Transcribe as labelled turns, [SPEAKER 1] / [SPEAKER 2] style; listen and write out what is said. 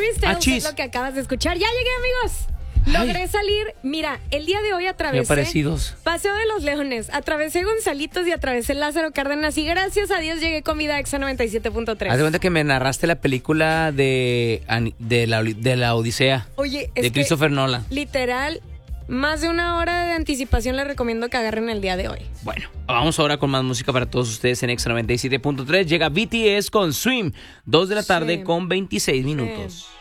[SPEAKER 1] Harry Styles es lo que acabas de escuchar. Ya llegué, amigos. Logré salir. Mira, el día de hoy atravesé Paseo de los Leones, atravesé Gonzalitos y atravesé Lázaro Cárdenas. Y gracias a Dios llegué con vida a Exa 97.3.
[SPEAKER 2] Haz de cuenta que me narraste la película de la Odisea.
[SPEAKER 1] Oye,
[SPEAKER 2] de Christopher Nolan.
[SPEAKER 1] Literal, más de una hora de anticipación les recomiendo que agarren el día de hoy.
[SPEAKER 2] Bueno, vamos ahora con más música para todos ustedes en Exa 97.3. Llega BTS con Swim, 2 de la tarde con 26 minutos.